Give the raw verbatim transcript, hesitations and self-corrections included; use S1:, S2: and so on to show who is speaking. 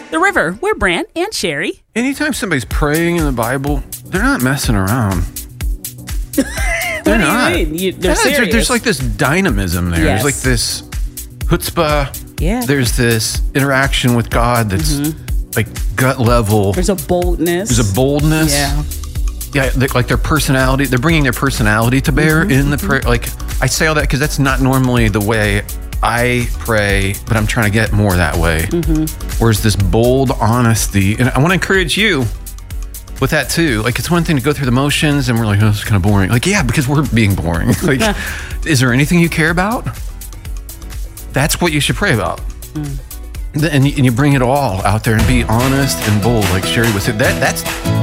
S1: The River. We're Brant and Sherry.
S2: Anytime somebody's praying in the Bible, they're not messing around.
S1: What
S2: They're
S1: do
S2: not.
S1: you mean? You, they're
S2: Yeah, there-
S1: serious.
S2: there's like this dynamism there.
S1: Yes.
S2: There's like this chutzpah.
S1: Yeah.
S2: There's this interaction with God that's like gut level.
S1: There's a boldness.
S2: There's a boldness.
S1: Yeah.
S2: Yeah, they're- like their personality. They're bringing their personality to bear
S1: Mm-hmm,
S2: in the prayer. Like I say all that because that's not normally the way I pray, but I'm trying to get more that way.
S1: Mm-hmm.
S2: Whereas this bold honesty, and I want to encourage you with that too. Like it's one thing to go through the motions and we're like, oh, this is kind of boring. Like, yeah, because we're being boring. Like, is there anything you care about? That's what you should pray about.
S1: Mm.
S2: And you, and you bring it all out there and be honest and bold, like Sherry was saying. That that's